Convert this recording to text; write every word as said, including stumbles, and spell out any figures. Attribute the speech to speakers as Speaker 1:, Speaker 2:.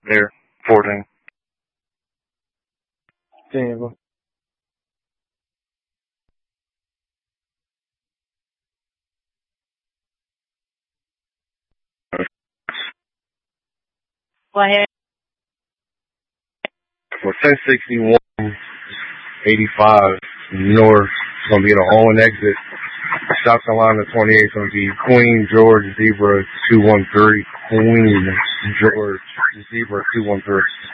Speaker 1: There. fourteen.
Speaker 2: Tampa.
Speaker 3: Go ahead.
Speaker 1: For ten sixty-one, eighty-five north, it's going to be an Owen exit. South Carolina twenty-eight is going to be Queen George Zebra two one three. Queen George Zebra two one three.